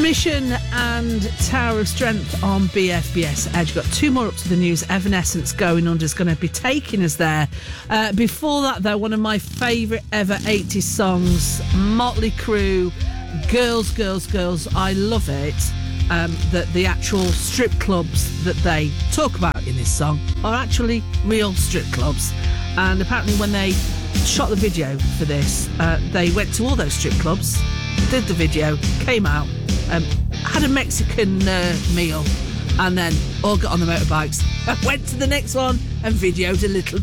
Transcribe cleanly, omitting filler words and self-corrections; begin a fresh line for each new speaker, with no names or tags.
Mission and Tower of Strength on BFBS Edge. Got two more up to the news. Evanescence, Going Under, is going to be taking us there. Before that, though, one of my favourite ever 80s songs, Motley Crue, Girls, Girls, Girls. I love it. That the actual strip clubs that they talk about in this song are actually real strip clubs. And apparently when they shot the video for this, they went to all those strip clubs, did the video, came out, had a Mexican meal, and then all got on the motorbikes, went to the next one and videoed a little